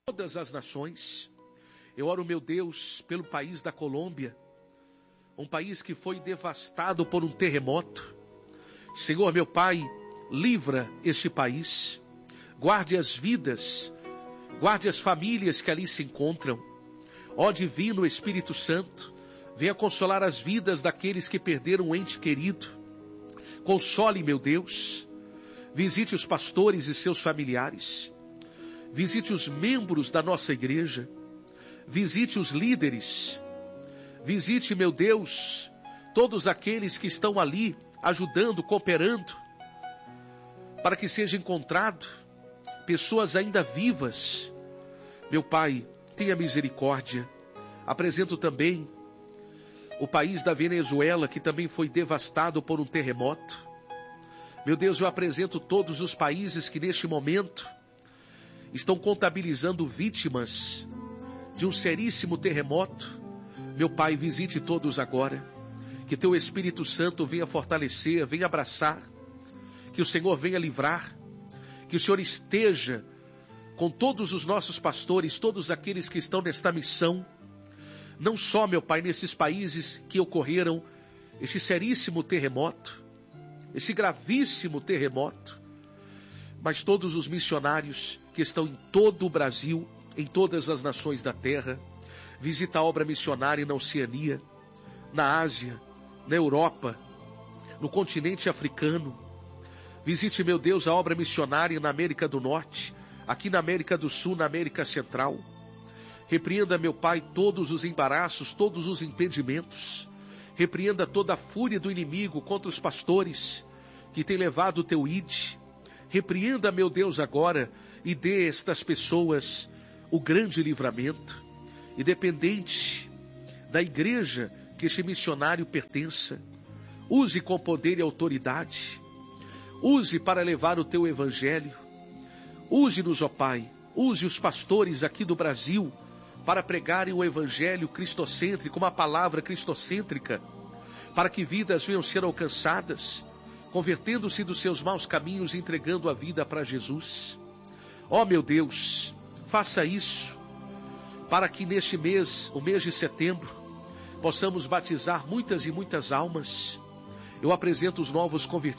todas as nações. Eu oro, meu Deus, pelo país da Colômbia, um país que foi devastado por um terremoto. Senhor, meu Pai, livra este país, guarde as vidas, guarde as famílias que ali se encontram. Ó Divino Espírito Santo, venha consolar as vidas daqueles que perderam um ente querido. Console, meu Deus, visite os pastores e seus familiares, visite os membros da nossa igreja, visite os líderes, visite, meu Deus, todos aqueles que estão ali ajudando, cooperando, para que seja encontrado pessoas ainda vivas. Meu Pai, tenha misericórdia. Apresento também o país da Venezuela, que também foi devastado por um terremoto. Meu Deus, eu apresento todos os países que neste momento estão contabilizando vítimas de um seríssimo terremoto. Meu Pai, visite todos agora. Que teu Espírito Santo venha fortalecer, venha abraçar. Que o Senhor venha livrar. Que o Senhor esteja com todos os nossos pastores, todos aqueles que estão nesta missão. Não só, meu Pai, nesses países que ocorreram este seríssimo terremoto, esse gravíssimo terremoto, mas todos os missionários que estão em todo o Brasil, em todas as nações da terra. Visita a obra missionária na Oceania, na Ásia, na Europa, no continente africano. Visite, meu Deus, a obra missionária na América do Norte, aqui na América do Sul, na América Central. Repreenda, meu Pai, todos os embaraços, todos os impedimentos. Repreenda toda a fúria do inimigo contra os pastores que tem levado o teu ID. Repreenda, meu Deus, agora e dê a estas pessoas o grande livramento. Independente da igreja que este missionário pertença, use com poder e autoridade. Use para levar o teu evangelho. Use-nos, ó Pai. Use os pastores aqui do Brasil para pregarem o evangelho cristocêntrico, uma palavra cristocêntrica, para que vidas venham ser alcançadas, convertendo-se dos seus maus caminhos e entregando a vida para Jesus. Ó meu Deus, faça isso, para que neste mês, o mês de setembro, possamos batizar muitas e muitas almas. Eu apresento os novos convertidos